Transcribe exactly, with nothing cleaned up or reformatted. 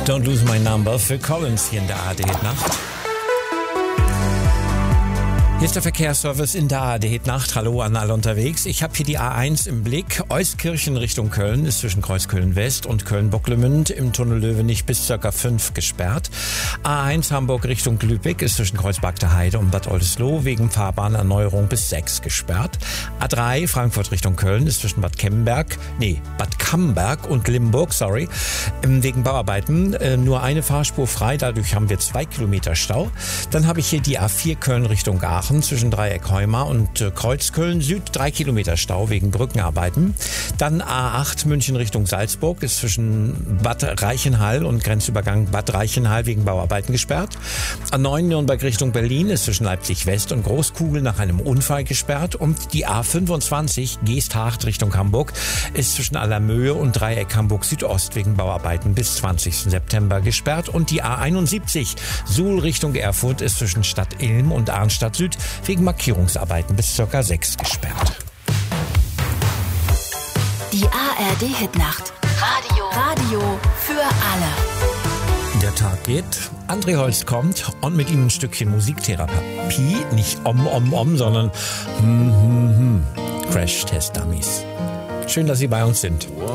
Don't Lose My Number für Collins hier in der A R D-Hit-Nacht. Hier ist der Verkehrsservice in der A R D-Hit-Nacht. Hallo an alle unterwegs. Ich habe hier die A eins im Blick. Euskirchen Richtung Köln ist zwischen Kreuz Köln-West und Köln-Bocklemünd im Tunnel Löwenich bis ca. fünf gesperrt. A eins Hamburg Richtung Lübeck ist zwischen Kreuz Bagde Heide und Bad Oldesloe wegen Fahrbahnerneuerung bis sechs gesperrt. A drei Frankfurt Richtung Köln ist zwischen Bad Kemberg, nee, Bad Camberg und Limburg, sorry, wegen Bauarbeiten äh, nur eine Fahrspur frei. Dadurch haben wir zwei Kilometer Stau. Dann habe ich hier die A vier Köln Richtung Aachen zwischen Dreieck Heumar und äh, Kreuz Köln Süd, drei Kilometer Stau wegen Brückenarbeiten. Dann A acht München Richtung Salzburg ist zwischen Bad Reichenhall und Grenzübergang Bad Reichenhall wegen Bauarbeiten gesperrt. A neun Nürnberg Richtung Berlin ist zwischen Leipzig West und Großkugel nach einem Unfall gesperrt. Und die A fünfundzwanzig Geesthacht Richtung Hamburg ist zwischen Allermöhe und Dreieck Hamburg Südost wegen Bauarbeiten bis zwanzigsten September gesperrt. Und die A einundsiebzig Suhl Richtung Erfurt ist zwischen Stadt Ilm und Arnstadt Süd wegen Markierungsarbeiten bis ca. sechs gesperrt. Die A R D-Hit-Nacht. Radio. Radio für alle. Der Tag geht, André Holz kommt und mit ihm ein Stückchen Musiktherapie. Nicht om, om, om, sondern hm, hm, hm. Crash-Test-Dummies. Schön, dass Sie bei uns sind.